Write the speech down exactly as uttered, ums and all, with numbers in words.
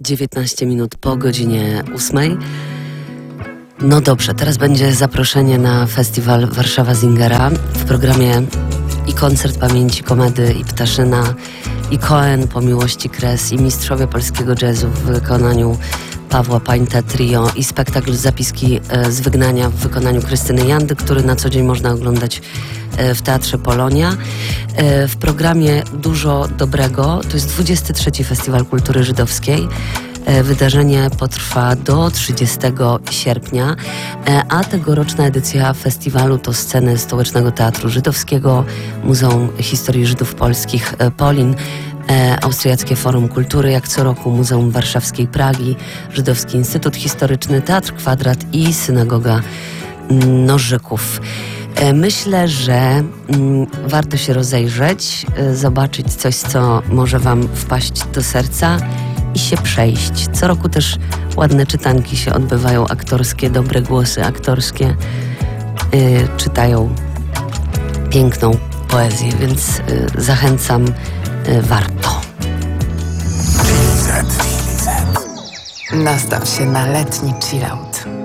dziewiętnaście minut po godzinie ósmej. No dobrze, teraz będzie zaproszenie na festiwal Warszawa Singera. W programie i koncert pamięci Komedy i Ptaszyna, i Cohen po miłości Kres, i mistrzowie polskiego jazzu w wykonaniu Pawła Pańta Trio, i spektakl Zapiski z wygnania w wykonaniu Krystyny Jandy, który na co dzień można oglądać w Teatrze Polonia. W programie dużo dobrego. To jest dwudziesty trzeci Festiwal Kultury Żydowskiej. Wydarzenie potrwa do trzydziestego sierpnia, a tegoroczna edycja festiwalu to sceny Stołecznego Teatru Żydowskiego, Muzeum Historii Żydów Polskich Polin, Austriackie Forum Kultury jak co roku, Muzeum Warszawskiej Pragi, Żydowski Instytut Historyczny, Teatr Kwadrat i Synagoga Nożyków. Myślę, że mm, warto się rozejrzeć, zobaczyć coś, co może wam wpaść do serca i się przejść. Co roku też ładne czytanki się odbywają, aktorskie, dobre głosy aktorskie yy, czytają piękną poezję, więc yy, zachęcam, yy, warto. Nastaw się na letni chillout.